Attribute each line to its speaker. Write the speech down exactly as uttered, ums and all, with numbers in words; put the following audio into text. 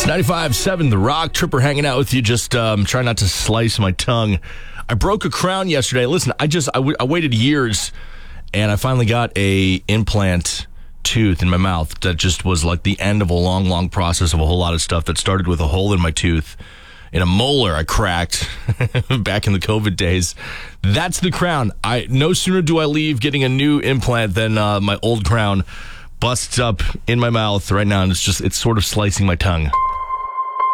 Speaker 1: ninety-five seven The Rock. Tripper hanging out with you, just um, trying not to slice my tongue. I broke a crown yesterday. Listen, I just I, w- I waited years, and I finally got a implant tooth in my mouth that just was like the end of a long, long process of a whole lot of stuff that started with a hole in my tooth. In a molar I cracked back in the COVID days. That's the crown. I no sooner do I leave getting a new implant than uh, my old crown busts up in my mouth right now, and it's just it's sort of slicing my tongue.